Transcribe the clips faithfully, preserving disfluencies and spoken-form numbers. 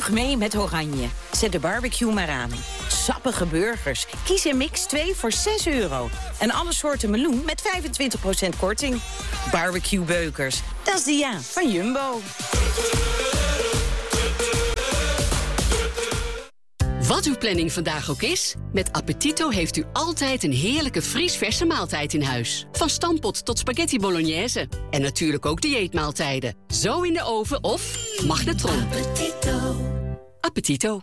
Lach mee met Oranje. Zet de barbecue maar aan. Sappige burgers. Kies een mix twee voor zes euro. En alle soorten meloen met vijfentwintig procent korting. Barbecue Beukers. Dat is de ja van Jumbo. Wat uw planning vandaag ook is, met Appetito heeft u altijd een heerlijke vriesverse maaltijd in huis. Van stampot tot spaghetti bolognese. En natuurlijk ook dieetmaaltijden. Zo in de oven of magnetron. Appetito. Appetito.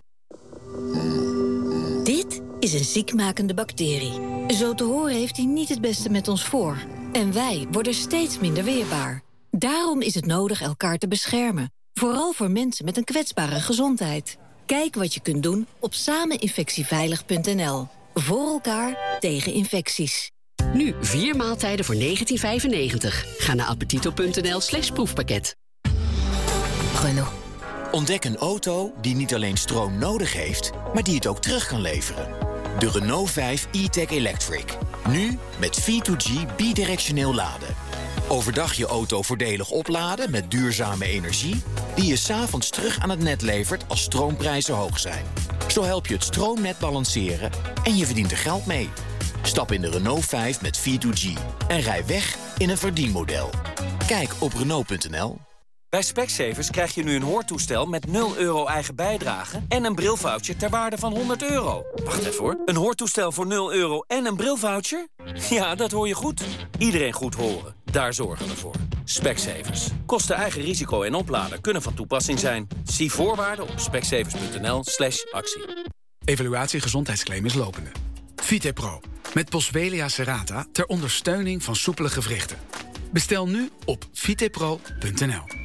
Dit is een ziekmakende bacterie. Zo te horen heeft hij niet het beste met ons voor. En wij worden steeds minder weerbaar. Daarom is het nodig elkaar te beschermen. Vooral voor mensen met een kwetsbare gezondheid. Kijk wat je kunt doen op sameninfectieveilig punt n l. Voor elkaar tegen infecties. Nu vier maaltijden voor negentien vijfennegentig. Ga naar appetito punt n l slash proefpakket. Renault. Ontdek een auto die niet alleen stroom nodig heeft, maar die het ook terug kan leveren. De Renault vijf e-tech Electric. Nu met V twee G bidirectioneel laden. Overdag je auto voordelig opladen met duurzame energie, die je 's avonds terug aan het net levert als stroomprijzen hoog zijn. Zo help je het stroomnet balanceren en je verdient er geld mee. Stap in de Renault vijf met V twee G en rij weg in een verdienmodel. Kijk op Renault punt n l. Bij Specsavers krijg je nu een hoortoestel met nul euro eigen bijdrage en een brilvoucher ter waarde van honderd euro. Wacht even hoor. Een hoortoestel voor nul euro en een brilvoucher? Ja, dat hoor je goed. Iedereen goed horen. Daar zorgen we voor. Specsavers. Kosten eigen risico en oplader kunnen van toepassing zijn. Zie voorwaarden op specsavers punt n l slash actie. Evaluatie gezondheidsclaim is lopende. Vitepro. Met Boswellia serrata ter ondersteuning van soepele gewrichten. Bestel nu op vitepro punt n l.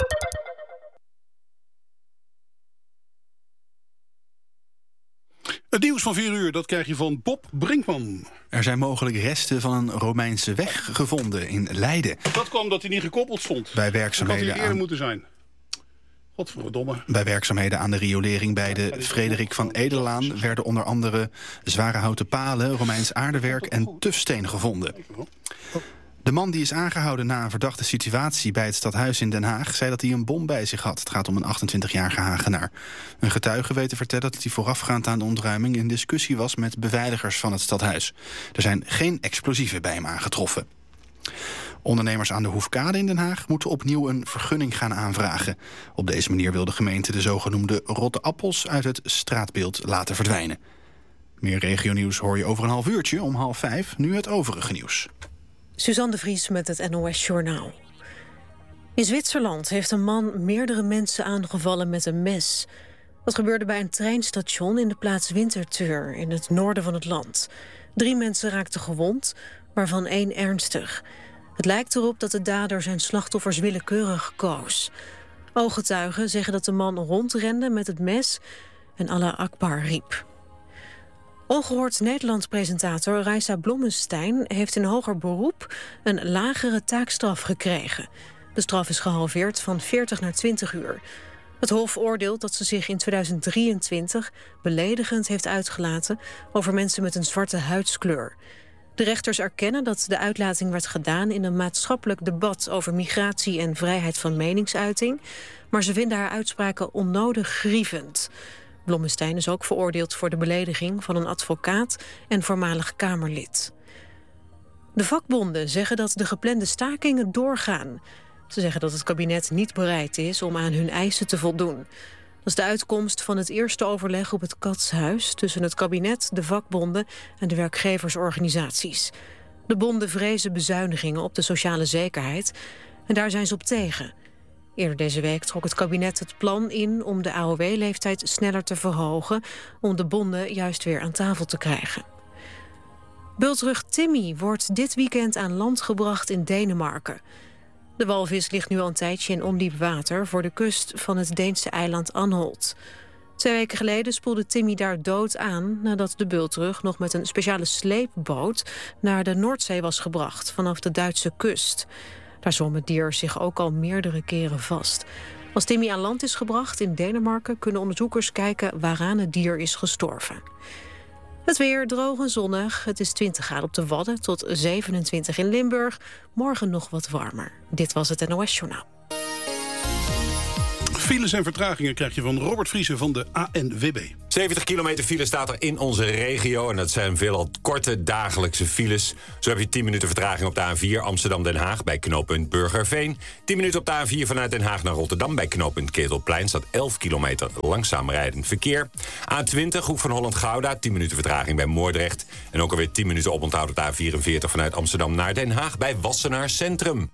Het nieuws van vier uur, dat krijg je van Bob Brinkman. Er zijn mogelijk resten van een Romeinse weg gevonden in Leiden. Dat kwam dat hij niet gekoppeld stond. Bij werkzaamheden dat had hij eerder aan... moeten zijn. Godverdomme. Bij werkzaamheden aan de riolering bij de Frederik van Edelaan werden onder andere zware houten palen, Romeins aardewerk en tufsteen gevonden. De man die is aangehouden na een verdachte situatie bij het stadhuis in Den Haag zei dat hij een bom bij zich had. Het gaat om een achtentwintigjarige Hagenaar. Een getuige weet te vertellen dat hij voorafgaand aan de ontruiming in discussie was met beveiligers van het stadhuis. Er zijn geen explosieven bij hem aangetroffen. Ondernemers aan de Hoefkade in Den Haag moeten opnieuw een vergunning gaan aanvragen. Op deze manier wil de gemeente de zogenoemde rotte appels uit het straatbeeld laten verdwijnen. Meer regionieuws hoor je over een half uurtje om half vijf. Nu het overige nieuws. Suzanne de Vries met het N O S Journaal. In Zwitserland heeft een man meerdere mensen aangevallen met een mes. Dat gebeurde bij een treinstation in de plaats Winterthur in het noorden van het land. Drie mensen raakten gewond, waarvan één ernstig. Het lijkt erop dat de dader zijn slachtoffers willekeurig koos. Ooggetuigen zeggen dat de man rondrende met het mes en Allah Akbar riep. Ongehoord Nederlands-presentator Raisa Blommestein heeft in hoger beroep een lagere taakstraf gekregen. De straf is gehalveerd van veertig naar twintig uur. Het Hof oordeelt dat ze zich in tweeduizend drieëntwintig beledigend heeft uitgelaten over mensen met een zwarte huidskleur. De rechters erkennen dat de uitlating werd gedaan in een maatschappelijk debat over migratie en vrijheid van meningsuiting, maar ze vinden haar uitspraken onnodig grievend. Blommestein is ook veroordeeld voor de belediging van een advocaat en voormalig Kamerlid. De vakbonden zeggen dat de geplande stakingen doorgaan. Ze zeggen dat het kabinet niet bereid is om aan hun eisen te voldoen. Dat is de uitkomst van het eerste overleg op het Katshuis tussen het kabinet, de vakbonden en de werkgeversorganisaties. De bonden vrezen bezuinigingen op de sociale zekerheid en daar zijn ze op tegen. Eerder deze week trok het kabinet het plan in om de A O W-leeftijd sneller te verhogen, om de bonden juist weer aan tafel te krijgen. Bultrug Timmy wordt dit weekend aan land gebracht in Denemarken. De walvis ligt nu al een tijdje in ondiep water voor de kust van het Deense eiland Anholt. Twee weken geleden spoelde Timmy daar dood aan nadat de bultrug nog met een speciale sleepboot naar de Noordzee was gebracht vanaf de Duitse kust. Daar zwom het dier zich ook al meerdere keren vast. Als Timmy aan land is gebracht in Denemarken kunnen onderzoekers kijken waaraan het dier is gestorven. Het weer droog en zonnig. Het is twintig graden op de Wadden tot zevenentwintig in Limburg. Morgen nog wat warmer. Dit was het N O S Journaal. Files en vertragingen krijg je van Robert Vriesen van de A N W B. zeventig kilometer file staat er in onze regio. En dat zijn veelal korte dagelijkse files. Zo heb je tien minuten vertraging op de A vier Amsterdam-Den Haag bij knooppunt Burgerveen. tien minuten op de A vier vanuit Den Haag naar Rotterdam bij knooppunt Ketelplein. Staat elf kilometer langzaam rijdend verkeer. A twintig Hoek van Holland-Gouda. tien minuten vertraging bij Moordrecht. En ook alweer tien minuten oponthoud op de A vierenveertig vanuit Amsterdam naar Den Haag bij Wassenaar Centrum.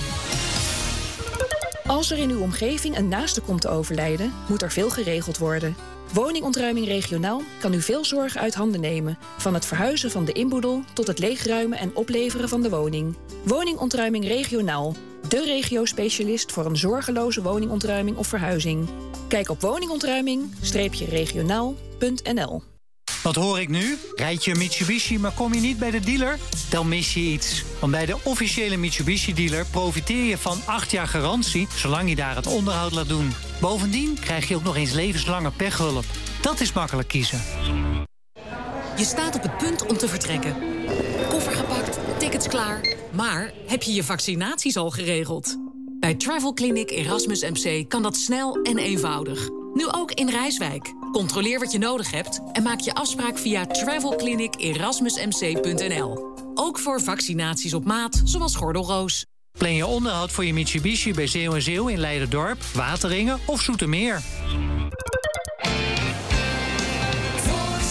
Als er in uw omgeving een naaste komt te overlijden, moet er veel geregeld worden. Woningontruiming regionaal kan u veel zorg uit handen nemen. Van het verhuizen van de inboedel tot het leegruimen en opleveren van de woning. Woningontruiming regionaal. De regio-specialist voor een zorgeloze woningontruiming of verhuizing. Kijk op woningontruiming regionaal punt n l. Wat hoor ik nu? Rijd je een Mitsubishi, maar kom je niet bij de dealer? Dan mis je iets. Want bij de officiële Mitsubishi-dealer profiteer je van acht jaar garantie, zolang je daar het onderhoud laat doen. Bovendien krijg je ook nog eens levenslange pechhulp. Dat is makkelijk kiezen. Je staat op het punt om te vertrekken. Koffer gepakt, tickets klaar. Maar heb je je vaccinaties al geregeld? Bij Travel Clinic Erasmus M C kan dat snel en eenvoudig. Nu ook in Rijswijk. Controleer wat je nodig hebt en maak je afspraak via travel clinic erasmus m c punt n l. Ook voor vaccinaties op maat, zoals gordelroos. Plan je onderhoud voor je Mitsubishi bij Zeeuw en Zeeuw in Leiderdorp, Wateringen of Zoetermeer.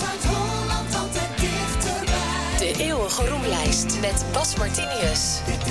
De eeuwige roemlijst met Bas Martinius.